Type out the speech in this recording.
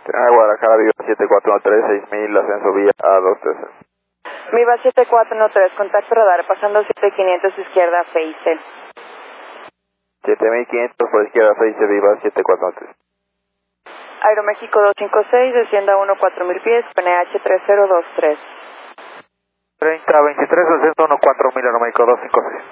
Guadalajara, Viva 7413, 6000, ascenso vía A213. Viva 7413, contacto radar, pasando 7500 izquierda, Face. 7500 por izquierda, Face, Viva 7413. Aeroméxico 256, descienda 14000 pies, PNH 3023. 3023, ascenso 14000, Aeroméxico 256.